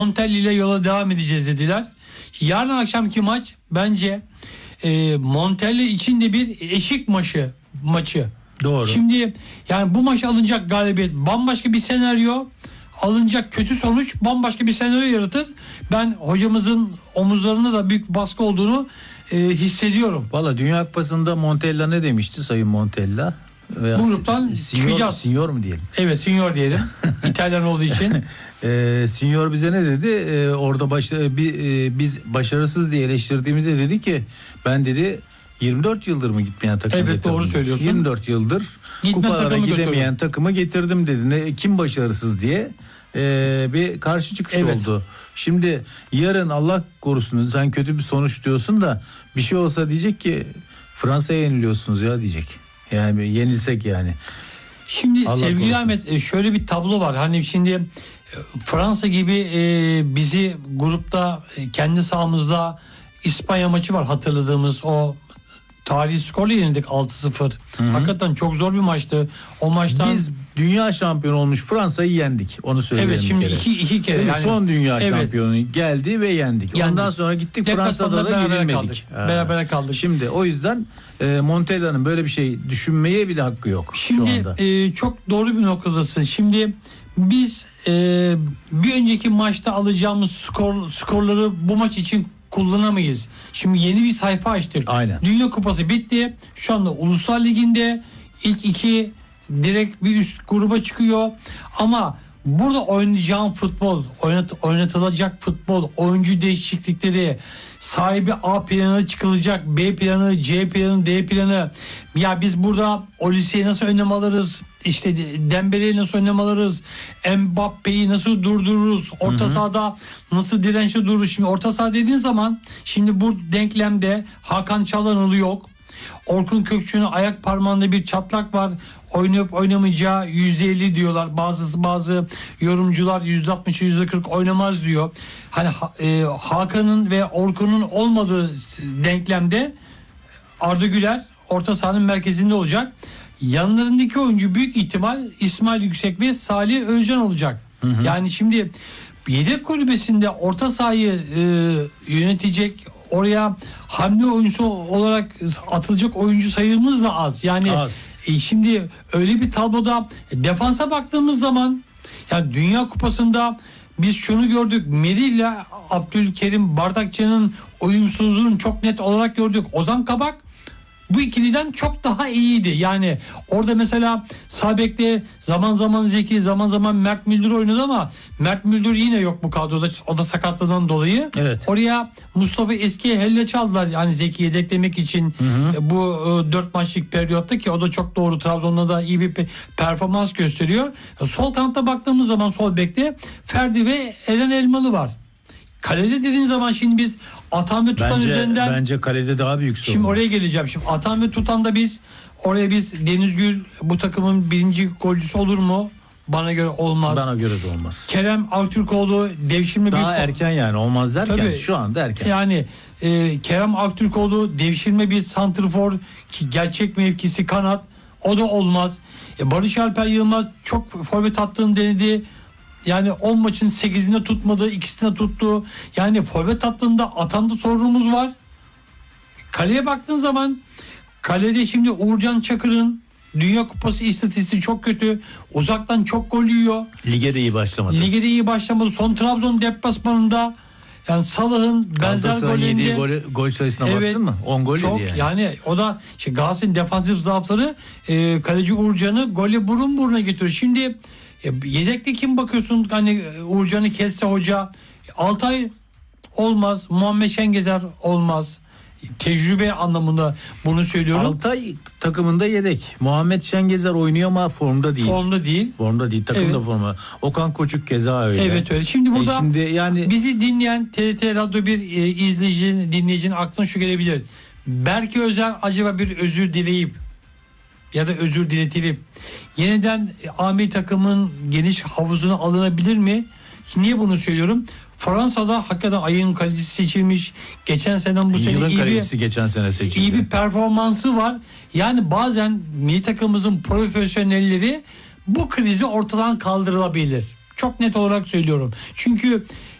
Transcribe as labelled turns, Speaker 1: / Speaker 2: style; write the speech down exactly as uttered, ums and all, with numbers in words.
Speaker 1: Montella ile yola devam edeceğiz dediler. Yarın akşamki maç bence e, Montella için de bir eşik maçı maçı.
Speaker 2: Doğru.
Speaker 1: Şimdi yani bu maç alınacak galibiyet bambaşka bir senaryo, alınacak kötü sonuç bambaşka bir senaryo yaratır. Ben hocamızın omuzlarında da büyük baskı olduğunu e, hissediyorum.
Speaker 2: Valla Dünya Kupası'nda Montella ne demişti Sayın Montella? Veya
Speaker 1: Bu gruptan
Speaker 2: signor,
Speaker 1: çıkacağız.
Speaker 2: Signor mu diyelim?
Speaker 1: Evet, signor diyelim. İtalyan olduğu için.
Speaker 2: e, Signor bize ne dedi? E, orada baş, e, bir, e, biz başarısız diye eleştirdiğimizde dedi ki ben dedi yirmi dört yıldır mı gitmeyen takım
Speaker 1: evet,
Speaker 2: getirdim?
Speaker 1: doğru söylüyorsun.
Speaker 2: yirmi dört yıldır
Speaker 1: Gitmeyen
Speaker 2: kupalara
Speaker 1: takımı
Speaker 2: gidemeyen
Speaker 1: götürdüm.
Speaker 2: takımı getirdim dedi. Ne, kim başarısız diye e, bir karşı çıkış
Speaker 1: Evet.
Speaker 2: oldu. Şimdi yarın Allah korusun sen kötü bir sonuç diyorsun da bir şey olsa diyecek ki Fransa'ya yeniliyorsunuz ya diyecek. Yani yenilsek yani.
Speaker 1: Şimdi
Speaker 2: Allah
Speaker 1: sevgili
Speaker 2: korusun.
Speaker 1: Ahmet şöyle bir tablo var. Hani şimdi Fransa gibi e, bizi grupta e, kendi sahamızda İspanya maçı var hatırladığımız, o tarihi skorla yenildik altı sıfır. Hakikaten çok zor bir maçtı. O maçtan
Speaker 2: Biz dünya şampiyonu olmuş Fransa'yı yendik. Onu söyleyelim.
Speaker 1: evet şimdi
Speaker 2: bir kere.
Speaker 1: iki, iki kere.
Speaker 2: Değil mi?
Speaker 1: Yani,
Speaker 2: Son dünya
Speaker 1: evet.
Speaker 2: şampiyonu geldi ve yendik.
Speaker 1: Yendik.
Speaker 2: Ondan sonra gittik
Speaker 1: Deplasmanda
Speaker 2: Fransa'da da
Speaker 1: berabere
Speaker 2: yenilmedik.
Speaker 1: kaldık.
Speaker 2: Ha.
Speaker 1: Berabere kaldık.
Speaker 2: Şimdi o yüzden e, Montella'nın böyle bir şey düşünmeye bile hakkı yok
Speaker 1: Şimdi
Speaker 2: şu anda.
Speaker 1: e, çok doğru bir noktadasın. Şimdi biz e, bir önceki maçta alacağımız skor skorları bu maç için kullanamayız. Şimdi yeni bir sayfa açtık.
Speaker 2: Aynen.
Speaker 1: Dünya Kupası bitti. Şu anda Uluslar Ligi'nde ilk iki direkt bir üst gruba çıkıyor. Ama burada oynayacağım futbol, oynat, oynatılacak futbol, oyuncu değişiklikleri, sahibi A planı çıkılacak, B planı, C planı, D planı. Ya biz burada Olise'yi nasıl önlem alırız? İşte Dembele'yi nasıl önlem alırız? Mbappe'yi nasıl durdururuz? Orta sahada nasıl dirençli dururuz? Şimdi orta saha dediğin zaman şimdi bu denklemde Hakan Çalhanoğlu yok. Orkun Kökçü'nün ayak parmağında bir çatlak var. Oynayıp oynamayacağı yüzde elli diyorlar. Bazı bazı yorumcular yüzde altmış yüzde kırk oynamaz diyor. Hani e, Hakan'ın ve Orkun'un olmadığı denklemde Arda Güler orta sahanın merkezinde olacak. Yanlarındaki oyuncu büyük ihtimal İsmail Yüksek ve Salih Özcan olacak. Hı hı. Yani şimdi yedek kulübesinde orta sahayı e, yönetecek, oraya hamle oyuncusu olarak atılacak oyuncu sayımız da az. Yani
Speaker 2: Az.
Speaker 1: E, şimdi öyle bir tabloda defansa baktığımız zaman ya Dünya Kupası'nda biz şunu gördük. Merih ile Abdülkerim Bardakçı'nın uyumsuzluğunu çok net olarak gördük. Ozan Kabak bu ikiliden çok daha iyiydi. Yani orada mesela sağ bekte zaman zaman Zeki, zaman zaman Mert Müldür oynadı ama Mert Müldür yine yok bu kadroda. O da sakatlığından dolayı.
Speaker 2: Evet.
Speaker 1: Oraya Mustafa Eski'ye helle çaldılar. Yani Zeki'yi yedeklemek için hı hı. bu dört maçlık periyotta ki o da çok doğru. Trabzon'da da iyi bir performans gösteriyor. Sol kanatta baktığımız zaman sol bekte Ferdi ve Eren Elmalı var. Kalede dediğin zaman şimdi biz atan ve tutan
Speaker 2: bence,
Speaker 1: üzerinden...
Speaker 2: Bence kalede daha büyük sorun.
Speaker 1: Şimdi oraya geleceğim. Şimdi atan ve tutan da biz oraya biz Deniz Gül bu takımın birinci golcüsü olur mu? Bana göre olmaz.
Speaker 2: Bana göre de olmaz.
Speaker 1: Kerem Aktürkoğlu devşirme
Speaker 2: daha
Speaker 1: bir...
Speaker 2: erken yani olmaz derken
Speaker 1: Tabii,
Speaker 2: şu anda erken.
Speaker 1: Yani e, Kerem Aktürkoğlu devşirme bir santrfor ki gerçek mevkisi kanat. O da olmaz. E, Barış Alper Yılmaz çok forvet attığını denedi. Yani on maçın sekizinde tutmadı, ikisinde tuttu. Yani forvet hattında atanda sorunumuz var. Kaleye baktığın zaman kalede şimdi Uğurcan Çakır'ın Dünya Kupası istatistiği çok kötü. Uzaktan çok gol yiyor.
Speaker 2: Lige de iyi başlamadı.
Speaker 1: Lige de iyi başlamadı. Son Trabzon deplasmanında yani Salah'ın benzer golünde
Speaker 2: gol, gol sayısına
Speaker 1: evet,
Speaker 2: baktın mı? on gol
Speaker 1: çok,
Speaker 2: yedi yani.
Speaker 1: yani o da işte Galatasaray'ın defansif zaafları e, kaleci Uğurcan'ı gole burun buruna getiriyor. Şimdi e, yedekte kim bakıyorsun? Hani Uğurcan'ı kesse hoca. Altay olmaz. Muhammed Şengezer olmaz. Tecrübe anlamında bunu söylüyorum.
Speaker 2: Altay takımında yedek. Muhammed Şengezer oynuyor ama formda değil.
Speaker 1: Formda değil.
Speaker 2: Formda değil. Takımda
Speaker 1: Evet.
Speaker 2: formda. Okan Koçuk keza öyle.
Speaker 1: Evet öyle. Şimdi burada
Speaker 2: e şimdi yani
Speaker 1: bizi dinleyen T R T Radyo bir e, izleyicinin, dinleyicinin aklına şu gelebilir. Berke Özer acaba bir özür dileyip ya da özür diletilip yeniden amiri takımın geniş havuzuna alınabilir mi? Niye bunu söylüyorum? Fransa'da hakikaten ayın kalecisi seçilmiş. Geçen seneden bu sene
Speaker 2: yılın
Speaker 1: iyi
Speaker 2: kalecisi
Speaker 1: bir,
Speaker 2: geçen sene seçildi.
Speaker 1: iyi bir performansı var. Yani bazen milli takımımızın profesyonelleri bu krizi ortadan kaldırılabilir. Çok net olarak söylüyorum. Çünkü